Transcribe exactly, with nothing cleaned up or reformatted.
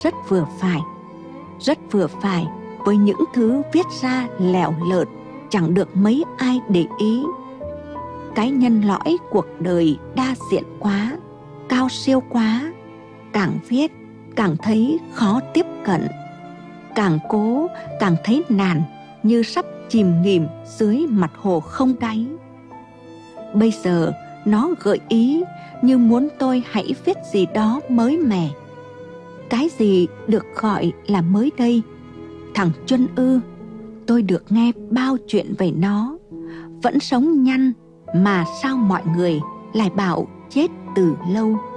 rất vừa phải, rất vừa phải với những thứ viết ra lẻo lợt, chẳng được mấy ai để ý. Cái nhân lõi cuộc đời đa diện quá, cao siêu quá, càng viết càng thấy khó tiếp cận, càng cố càng thấy nản, như sắp chìm nghỉm dưới mặt hồ không đáy. Bây giờ nó gợi ý như muốn tôi hãy viết gì đó mới mẻ. Cái gì được gọi là mới đây? Thằng Chuân ư? Tôi được nghe bao chuyện về nó. Vẫn sống nhăn mà sao mọi người lại bảo chết từ lâu.